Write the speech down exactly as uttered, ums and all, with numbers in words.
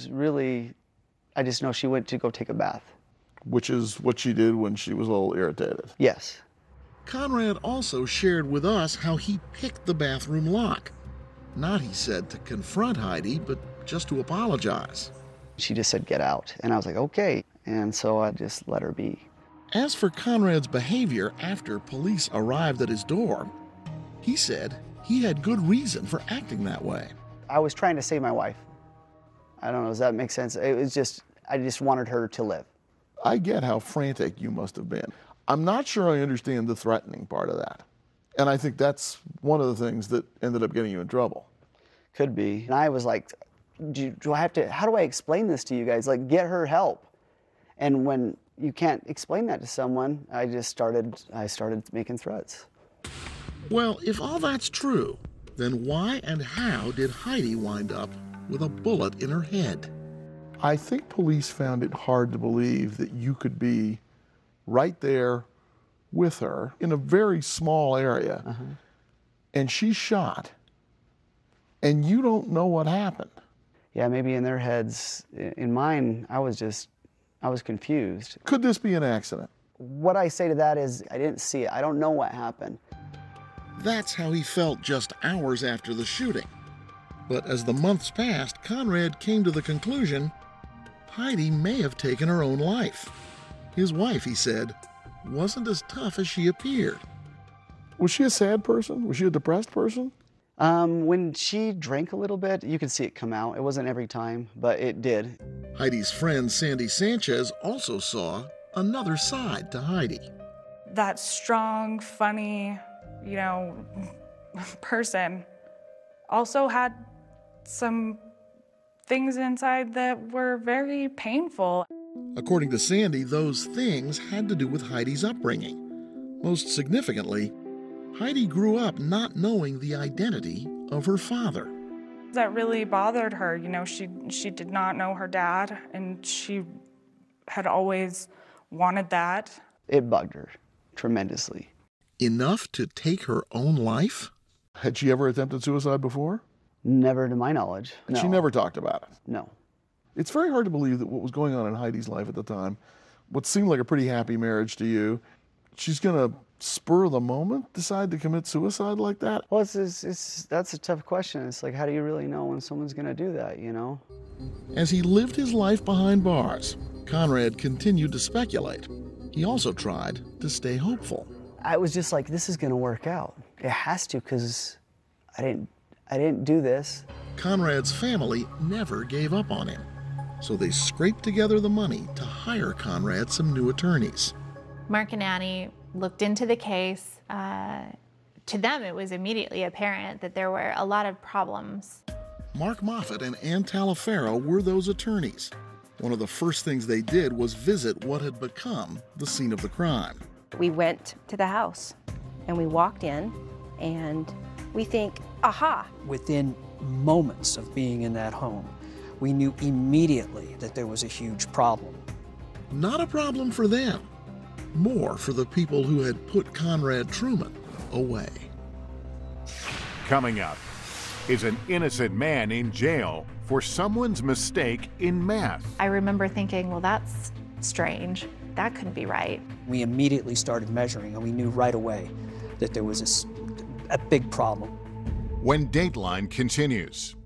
really, I just know she went to go take a bath. Which is what she did when she was a little irritated. Yes. Conrad also shared with us how he picked the bathroom lock. Not, he said, to confront Heidi, but just to apologize. She just said, get out. And I was like, okay. And so I just let her be. As for Conrad's behavior after police arrived at his door, he said he had good reason for acting that way. I was trying to save my wife. I don't know, does that make sense? It was just, I just wanted her to live. I get how frantic you must have been. I'm not sure I understand the threatening part of that. And I think that's one of the things that ended up getting you in trouble. Could be. And I was like, do, do I have to, how do I explain this to you guys? Like, get her help. And when you can't explain that to someone, I just started, I started making threats. Well, if all that's true, then why and how did Heidi wind up with a bullet in her head? I think police found it hard to believe that you could be right there with her in a very small area, uh-huh. and she's shot, and you don't know what happened. Yeah, maybe in their heads. In mine, I was just, I was confused. Could this be an accident? What I say to that is, I didn't see it. I don't know what happened. That's how he felt just hours after the shooting. But as the months passed, Conrad came to the conclusion Heidi may have taken her own life. His wife, he said, wasn't as tough as she appeared. Was she a sad person? Was she a depressed person? Um, when she drank a little bit, you could see it come out. It wasn't every time, but it did. Heidi's friend Sandy Sanchez also saw another side to Heidi. That strong, funny, you know, person also had some things inside that were very painful. According to Sandy, those things had to do with Heidi's upbringing. Most significantly, Heidi grew up not knowing the identity of her father. That really bothered her. You know, she she did not know her dad, and she had always wanted that. It bugged her tremendously. Enough to take her own life? Had she ever attempted suicide before? Never to my knowledge. No. She never talked about it? No. It's very hard to believe that what was going on in Heidi's life at the time, what seemed like a pretty happy marriage to you, she's going to spur of the moment decide to commit suicide like that? Well, it's, it's, it's that's a tough question. It's like, how do you really know when someone's going to do that, you know? As he lived his life behind bars, Conrad continued to speculate. He also tried to stay hopeful. I was just like, this is going to work out. It has to, because I didn't, I didn't do this. Conrad's family never gave up on him, so they scraped together the money to hire Conrad some new attorneys. Mark and Annie looked into the case. Uh, to them, it was immediately apparent that there were a lot of problems. Mark Moffat and Ann Talaferro were those attorneys. One of the first things they did was visit what had become the scene of the crime. We went to the house and we walked in and we think, aha. Within moments of being in that home, we knew immediately that there was a huge problem. Not a problem for them, more for the people who had put Conrad Truman away. Coming up, is an innocent man in jail for someone's mistake in math? I remember thinking, well, that's strange. That couldn't be right. We immediately started measuring, and we knew right away that there was a, a big problem. When Dateline continues.